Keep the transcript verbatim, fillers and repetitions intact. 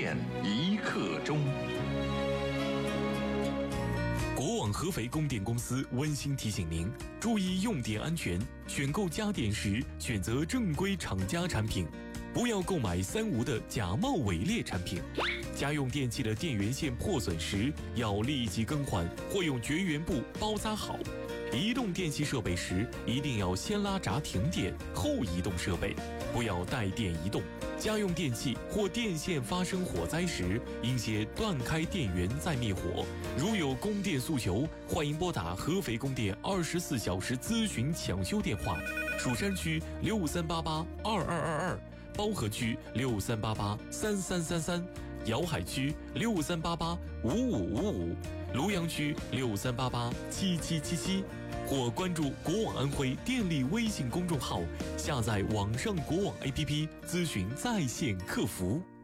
电一刻钟。 国网合肥供电公司温馨提醒您：注意用电安全，选购家电时选择正规厂家产品，不要购买三无的假冒伪劣产品。家用电器的电源线破损时，要立即更换或用绝缘布包扎好。移动电器设备时，一定要先拉闸停电，后移动设备，不要带电移动。家用电器或电线发生火灾时，应先断开电源再灭火。如有供电诉求，欢迎拨打合肥供电二十四小时咨询抢修电话：蜀山区六三八八二二二二，包河区六三八八三三三三，瑶海区六三八八五五五五，庐阳区六三八八七七七七。或关注国网安徽电力微信公众号，下载网上国网 A P P 咨询在线客服。